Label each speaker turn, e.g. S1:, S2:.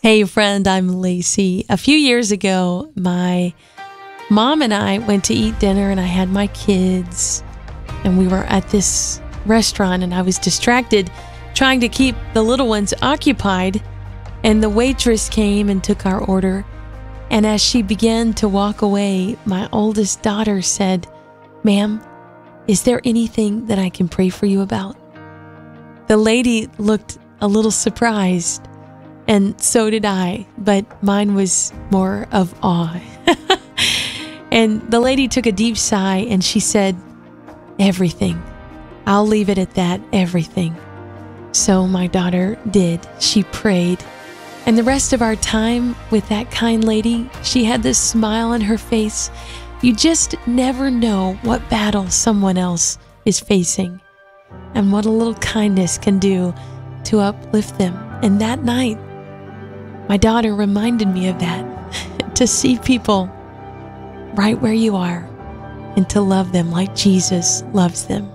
S1: Hey friend, I'm Lacey. A few years ago, my mom and I went to eat dinner and I had my kids and we were at this restaurant and I was distracted trying to keep the little ones occupied, and the waitress came and took our order. And as she began to walk away, my oldest daughter said, "Ma'am, is there anything that I can pray for you about?" The lady looked a little surprised, and so did I, but mine was more of awe. And the lady took a deep sigh and she said, "Everything. I'll leave it at that, everything." So my daughter did. She prayed. And the rest of our time with that kind lady, she had this smile on her face. You just never know what battle someone else is facing and what a little kindness can do to uplift them. And that night, my daughter reminded me of that, to see people right where you are and to love them like Jesus loves them.